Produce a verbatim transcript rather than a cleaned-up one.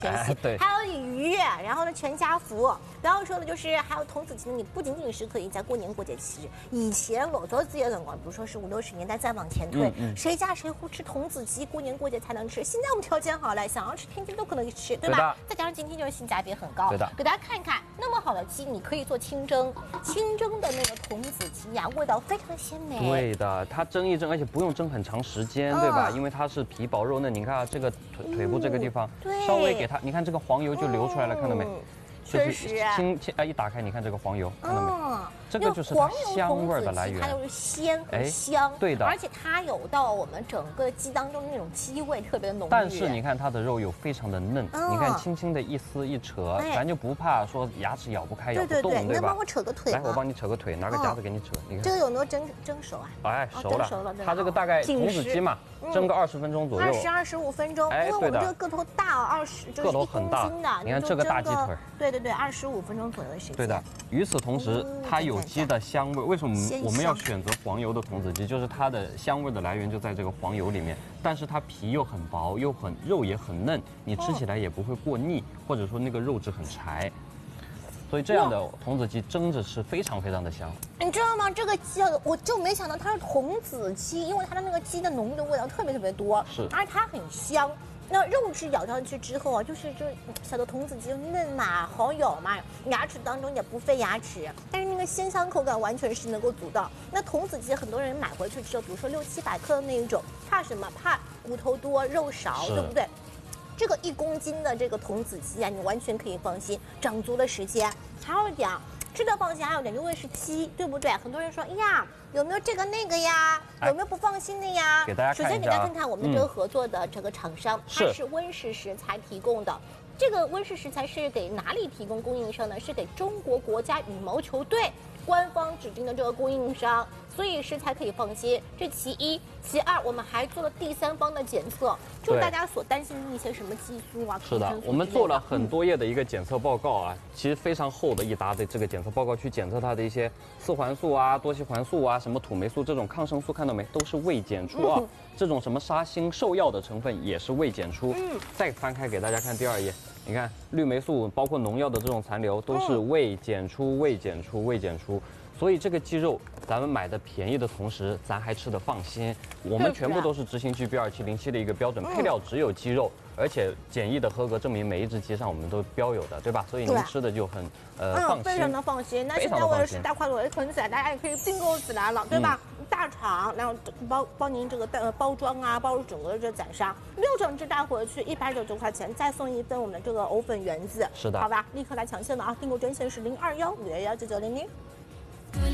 哎，对， 还有鱼，然后呢全家福。然后说的就是还有童子鸡呢，你不仅仅是可以在过年过节吃，以前老早子也辰光，比如说是五六十年代再往前推，嗯嗯、谁家谁户吃童子鸡，过年过节才能吃。现在我们条件好了，想要吃天天都可能吃，对吧？对再加上今天就是性价比很高， 对的。 给大家看一看，那么好的鸡，你可以做清蒸，清蒸的那个童子鸡呀、啊，味道非常鲜美。 对的，它蒸一蒸，而且不用蒸很长时间，嗯、对吧？因为它是皮薄肉嫩，你看啊，这个腿腿部这个地方，嗯、稍微给它，你看这个黄油就流出来了，嗯、看到没？ 确实， 轻轻啊，一打开，你看这个黄油，看到没？嗯，这个就是它香味的来源。 它就是鲜和香， 对的， 而且它有到我们整个鸡当中的那种鸡味特别的浓郁。 但是你看它的肉又非常的嫩，你看轻轻的一撕一扯，咱就不怕说牙齿咬不开、咬不动，对吧？ 能帮我扯个腿？ 来，我帮你扯个腿，拿个夹子给你扯。你看这个有没有蒸蒸熟啊？ 哎，熟了，熟了。它这个大概童子鸡嘛，蒸个二十分钟左右， 二十二十五分钟。因为我们这个个头大，二十就是一公斤的。 你看这个大鸡腿， 对对对，二十五分钟。左右的时间。 对的，与此同时，它有鸡的香味。为什么我们要选择黄油的童子鸡？就是它的香味的来源就在这个黄油里面，但是它皮又很薄，又很肉也很嫩，你吃起来也不会过腻，或者说那个肉质很柴。所以这样的童子鸡蒸着吃非常非常的香。 你知道吗？这个鸡我就没想到它是童子鸡，因为它的那个鸡的浓郁的味道特别特别多， 是， 而且它很香。那肉质咬上去之后啊，就是这小的童子鸡嫩嘛，好咬嘛，牙齿当中也不费牙齿，但是那个鲜香口感完全是能够足到。那童子鸡很多人买回去之后，比如说六七百克的那一种，怕什么？怕骨头多肉少，对不对？这个一公斤的这个童子鸡啊，你完全可以放心，长足的时间。还有一点。吃的放心，还有点因为是鸡，对不对？很多人说，哎呀，有没有这个那个呀？有没有不放心的呀？ 给大家看一下。 首先给大家看看我们的这个合作的这个厂商，嗯、它是温氏食材提供的。这个温氏食材是给哪里提供供应商呢？是给中国国家羽毛球队官方指定的这个供应商，所以食材可以放心。这其一，其二，我们还做了第三方的检测，就大家所担心的一些什么激素啊、 是的，我们做了很多页的一个检测报告啊，嗯、其实非常厚的一沓的这个检测报告去检测它的一些四环素啊、多烯环素啊、什么土霉素这种抗生素，看到没，都是未检出啊。嗯、这种什么杀星、兽药的成分也是未检出。嗯，再翻开给大家看第二页。你看氯霉素包括农药的这种残留都是未检出、未检出、未检出，所以这个鸡肉咱们买的便宜的同时，咱还吃得放心。我们全部都是执行 G B 二七零七的一个标准，配料只有鸡肉，而且检疫的合格证明每一只鸡上我们都标有的，对吧？所以您吃的就很呃放心， 非常的放心。那现在我也是大快朵的存在，大家也可以订购起来了，对吧？大厂，然后包帮您这个包包装啊，包整个这宰杀，六整只带回去一百九十块钱，再送一份我们的这个藕粉圆子。 是的， 好吧，立刻来抢现了啊！订购专线是零二幺五幺幺九九零零。